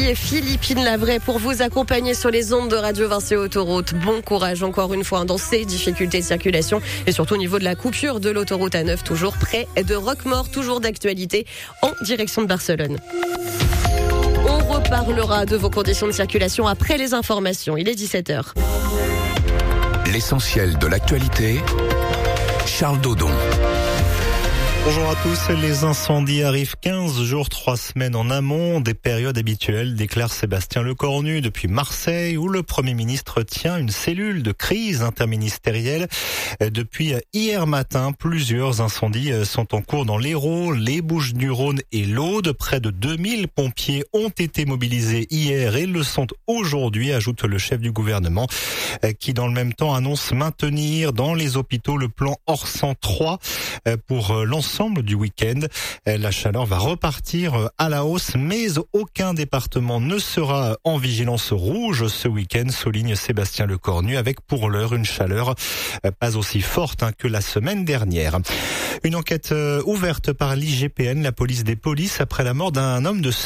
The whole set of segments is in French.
Et Philippine Lavray pour vous accompagner sur les ondes de Radio Vinci Autoroute. Bon courage encore une fois dans ces difficultés de circulation et surtout au niveau de la coupure de l'autoroute A9, toujours près de Roquemaure, toujours d'actualité en direction de Barcelone. On reparlera de vos conditions de circulation après les informations. Il est 17h. L'essentiel de l'actualité, Charles Dodon. Bonjour à tous, les incendies arrivent 15 jours, 3 semaines en amont des périodes habituelles, déclare Sébastien Lecornu depuis Marseille, où le Premier ministre tient une cellule de crise interministérielle. Depuis hier matin, plusieurs incendies sont en cours dans l'Hérault, les Bouches-du-Rhône et l'Aude. Près de 2000 pompiers ont été mobilisés hier et le sont aujourd'hui, ajoute le chef du gouvernement, qui dans le même temps annonce maintenir dans les hôpitaux le plan Orsan 3 pour l'ensemble du week-end. La chaleur va repartir à la hausse, mais aucun département ne sera en vigilance rouge ce week-end, souligne Sébastien Lecornu, avec pour l'heure une chaleur pas aussi forte que la semaine dernière. Une enquête ouverte par l'IGPN, la police des polices, après la mort d'un homme de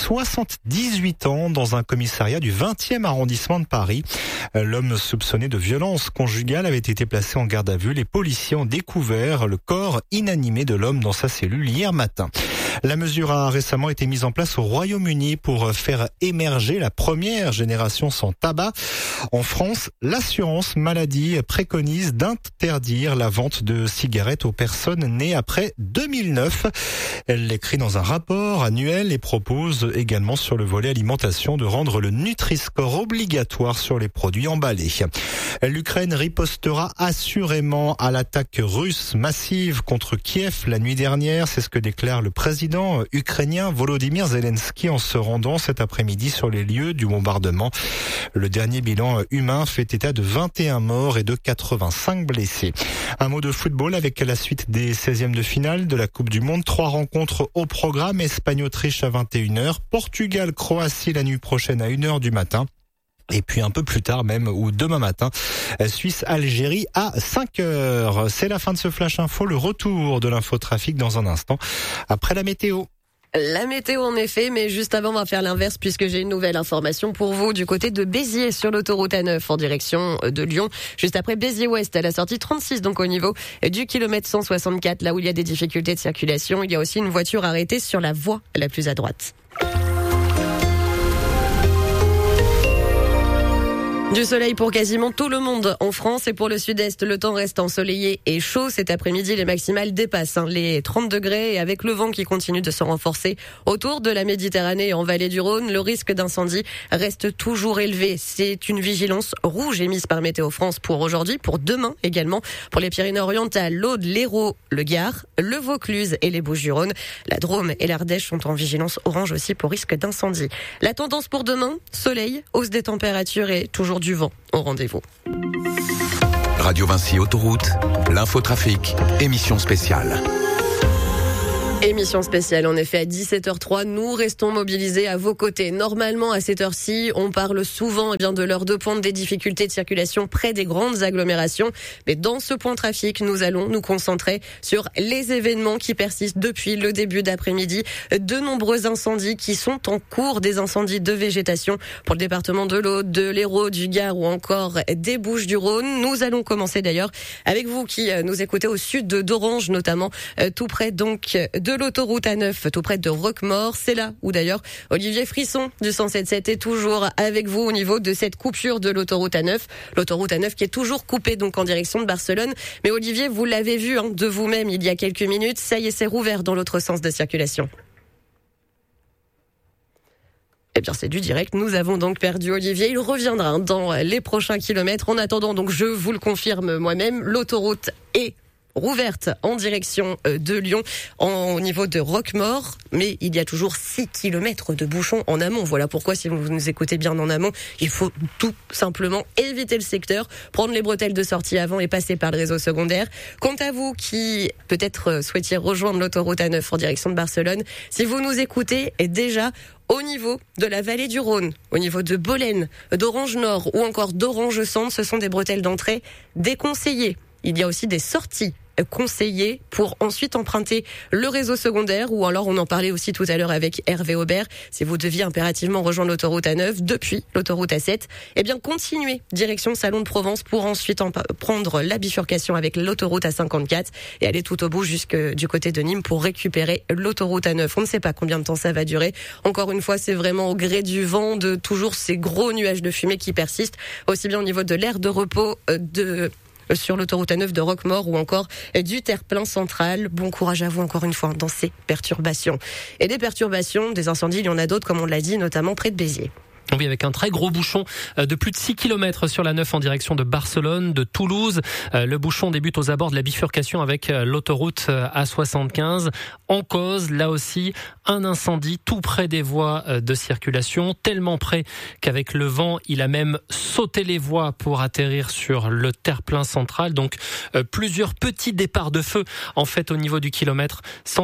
78 ans dans un commissariat du 20e arrondissement de Paris. L'homme soupçonné de violence conjugale avait été placé en garde à vue. Les policiers ont découvert le corps inanimé de l'homme dans sa cellule hier matin. La mesure a récemment été mise en place au Royaume-Uni pour faire émerger la première génération sans tabac. En France, l'assurance maladie préconise d'interdire la vente de cigarettes aux personnes nées après 2009. Elle l'écrit dans un rapport annuel et propose également sur le volet alimentation de rendre le Nutri-Score obligatoire sur les produits emballés. L'Ukraine ripostera assurément à l'attaque russe massive contre Kiev la nuit dernière. C'est ce que déclare le président ukrainien Volodymyr Zelensky en se rendant cet après-midi sur les lieux du bombardement. Le dernier bilan humain fait état de 21 morts et de 85 blessés. Un mot de football avec la suite des 16e de finale de la Coupe du Monde. 3 rencontres au programme. Espagne-Autriche à 21h. Portugal-Croatie la nuit prochaine à 1h du matin. Et puis un peu plus tard même, ou demain matin, Suisse-Algérie à 5h. C'est la fin de ce Flash Info, le retour de l'infotrafic dans un instant, après la météo. La météo en effet, mais juste avant on va faire l'inverse puisque j'ai une nouvelle information pour vous du côté de Béziers sur l'autoroute A9 en direction de Lyon. Juste après Béziers-Ouest à la sortie 36, donc au niveau du kilomètre 164, là où il y a des difficultés de circulation. Il y a aussi une voiture arrêtée sur la voie la plus à droite. Du soleil pour quasiment tout le monde en France et pour le sud-est, le temps reste ensoleillé et chaud. Cet après-midi, les maximales dépassent les 30 degrés et avec le vent qui continue de se renforcer autour de la Méditerranée et en vallée du Rhône, le risque d'incendie reste toujours élevé. C'est une vigilance rouge émise par Météo France pour aujourd'hui, pour demain également, pour les Pyrénées-Orientales, l'Aude, l'Hérault, le Gard, le Vaucluse et les Bouches-du-Rhône. La Drôme et l'Ardèche sont en vigilance orange aussi pour risque d'incendie. La tendance pour demain, soleil, hausse des températures et toujours du vent au rendez-vous. Radio Vinci Autoroute, l'infotrafic, émission spéciale. Émission spéciale, en effet, à 17h03, nous restons mobilisés à vos côtés. Normalement, à cette heure-ci, on parle souvent de l'heure de pointe des difficultés de circulation près des grandes agglomérations. Mais dans ce point trafic, nous allons nous concentrer sur les événements qui persistent depuis le début d'après-midi. De nombreux incendies qui sont en cours, des incendies de végétation pour le département de l'Aude, de l'Hérault, du Gard ou encore des Bouches-du-Rhône. Nous allons commencer d'ailleurs avec vous qui nous écoutez au sud d'Orange, notamment tout près donc de l'autoroute A9, tout près de Roquemaure. C'est là où d'ailleurs Olivier Frisson du 107.7 est toujours avec vous au niveau de cette coupure de l'autoroute A9. L'autoroute A9 qui est toujours coupée donc en direction de Barcelone. Mais Olivier, vous l'avez vu de vous-même il y a quelques minutes, ça y est, c'est rouvert dans l'autre sens de circulation. Eh bien, c'est du direct. Nous avons donc perdu Olivier. Il reviendra dans les prochains kilomètres. En attendant, donc, je vous le confirme moi-même, l'autoroute est rouverte en direction de Lyon au niveau de Roquemaure, mais il y a toujours 6 kilomètres de bouchons en amont. Voilà pourquoi, si vous nous écoutez bien en amont, il faut tout simplement éviter le secteur, prendre les bretelles de sortie avant et passer par le réseau secondaire. Quant à vous qui peut-être souhaitiez rejoindre l'autoroute A9 en direction de Barcelone, si vous nous écoutez déjà au niveau de la vallée du Rhône, au niveau de Bolène, d'Orange Nord ou encore d'Orange Centre, ce sont des bretelles d'entrée déconseillées. Il y a aussi des sorties conseillé pour ensuite emprunter le réseau secondaire, ou alors on en parlait aussi tout à l'heure avec Hervé Aubert, si vous deviez impérativement rejoindre l'autoroute A9 depuis l'autoroute A7, eh bien continuez direction Salon de Provence pour ensuite prendre la bifurcation avec l'autoroute A54 et aller tout au bout jusque du côté de Nîmes pour récupérer l'autoroute A9. On ne sait pas combien de temps ça va durer. Encore une fois, c'est vraiment au gré du vent, de toujours ces gros nuages de fumée qui persistent, aussi bien au niveau de l'aire de repos sur l'autoroute A9 de Roquemaure ou encore du terre-plein central. Bon courage à vous encore une fois dans ces perturbations. Et des perturbations, des incendies, il y en a d'autres comme on l'a dit, notamment près de Béziers. Oui, avec un très gros bouchon de plus de 6 km sur la 9 en direction de Barcelone, de Toulouse. Le bouchon débute aux abords de la bifurcation avec l'autoroute A75. En cause, là aussi, un incendie tout près des voies de circulation, tellement près qu'avec le vent, il a même sauté les voies pour atterrir sur le terre-plein central. Donc, plusieurs petits départs de feu, en fait, au niveau du kilomètre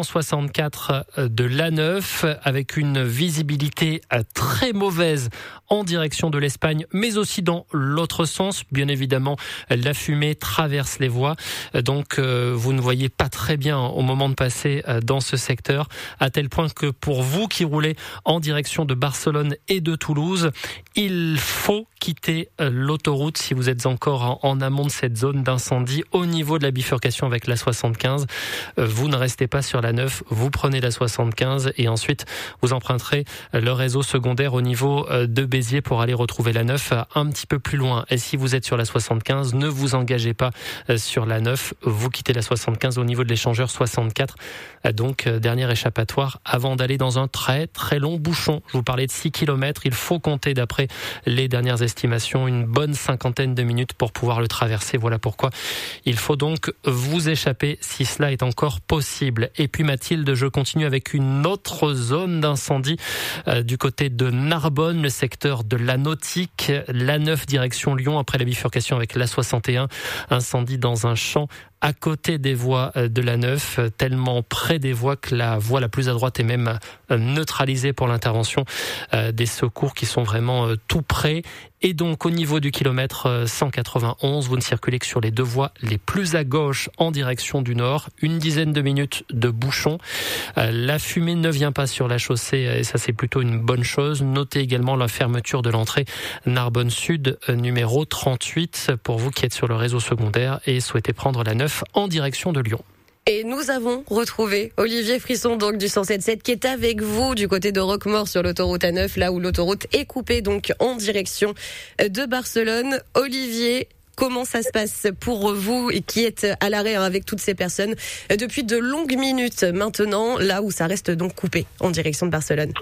164 de l'A9, avec une visibilité très mauvaise en direction de l'Espagne, mais aussi dans l'autre sens. Bien évidemment, la fumée traverse les voies, donc vous ne voyez pas très bien au moment de passer dans ce secteur, à tel point que pour vous qui roulez en direction de Barcelone et de Toulouse, il faut quitter l'autoroute si vous êtes encore en amont de cette zone d'incendie au niveau de la bifurcation avec la 75. Vous ne restez pas sur la 9, vous prenez la 75 et ensuite vous emprunterez le réseau secondaire au niveau de Béziers pour aller retrouver la 9 un petit peu plus loin. Et si vous êtes sur la 75, ne vous engagez pas sur la 9, vous quittez la 75 au niveau de l'échangeur 64. Donc dernier échappatoire avant d'aller dans un très très long bouchon. Je vous parlais de 6 km, il faut compter d'après les dernières estimations une bonne 50aine de minutes pour pouvoir le traverser. Voilà pourquoi il faut donc vous échapper si cela est encore possible. Et puis Mathilde, je continue avec une autre zone d'incendie du côté de Narbonne, le secteur de la Nautique, l'A9 direction Lyon après la bifurcation avec l'A61, incendie dans un champ à côté des voies de l'A9, tellement près des voies que la voie la plus à droite est même neutralisée pour l'intervention des secours qui sont vraiment tout près. Et donc au niveau du kilomètre 191, vous ne circulez que sur les deux voies les plus à gauche en direction du nord. Une dizaine de minutes de bouchon. La fumée ne vient pas sur la chaussée et ça c'est plutôt une bonne chose. Notez également la fermeture de l'entrée Narbonne Sud numéro 38 pour vous qui êtes sur le réseau secondaire et souhaitez prendre la 9 en direction de Lyon. Et nous avons retrouvé Olivier Frisson donc du 107.7 qui est avec vous du côté de Roquemaure sur l'autoroute A9, là où l'autoroute est coupée donc en direction de Barcelone. Olivier, comment ça se passe pour vous et qui êtes à l'arrêt avec toutes ces personnes depuis de longues minutes maintenant, là où ça reste donc coupé en direction de Barcelone?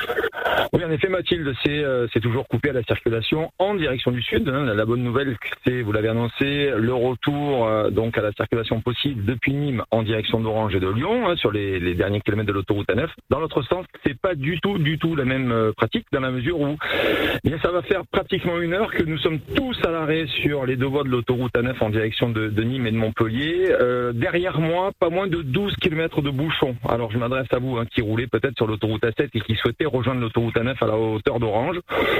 Oui, en effet, Mathilde, c'est toujours coupé à la circulation en direction du sud. La bonne nouvelle, c'est, vous l'avez annoncé, le retour donc à la circulation possible depuis Nîmes en direction d'Orange et de Lyon sur les derniers kilomètres de l'autoroute A9. Dans l'autre sens, c'est pas du tout la même pratique dans la mesure où ça va faire pratiquement 1 heure que nous sommes tous à l'arrêt sur les deux voies de l'autoroute A9 en direction de Nîmes et de Montpellier. Derrière moi, pas moins de 12 kilomètres de bouchons. Alors je m'adresse à vous qui roulez peut-être sur l'autoroute A7 et qui souhaitez rejoindre l'autoroute A9 à la hauteur d'Orange.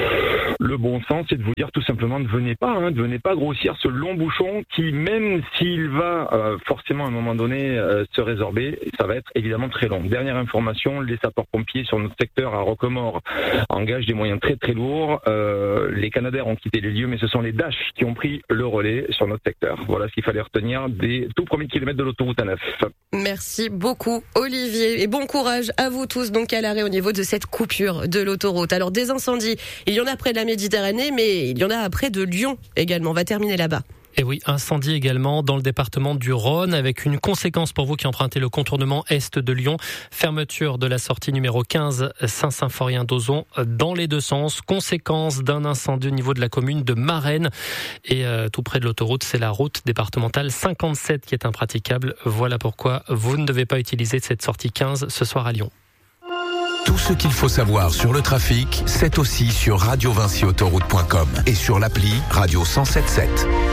Le bon sens, c'est de vous dire tout simplement ne venez pas grossir ce long bouchon qui, même s'il va forcément à un moment donné se résorber, ça va être évidemment très long. Dernière information, les sapeurs-pompiers sur notre secteur à Roquemaure engagent des moyens très très lourds. Les Canadair ont quitté les lieux, mais ce sont les Dash qui ont pris le relais sur notre secteur. Voilà ce qu'il fallait retenir des tout premiers kilomètres de l'autoroute A9. Merci beaucoup Olivier et bon courage à vous tous donc à l'arrêt au niveau de cette coupure de l'autoroute. Alors des incendies, il y en a près de la Méditerranée, mais il y en a près de Lyon également. On va terminer là-bas. Et oui, incendie également dans le département du Rhône avec une conséquence pour vous qui empruntez le contournement est de Lyon. Fermeture de la sortie numéro 15 Saint-Symphorien-d'Ozon dans les deux sens. Conséquence d'un incendie au niveau de la commune de Marennes. Et tout près de l'autoroute, c'est la route départementale 57 qui est impraticable. Voilà pourquoi vous ne devez pas utiliser cette sortie 15 ce soir à Lyon. Tout ce qu'il faut savoir sur le trafic, c'est aussi sur radiovinciautoroute.com et sur l'appli Radio 107.7.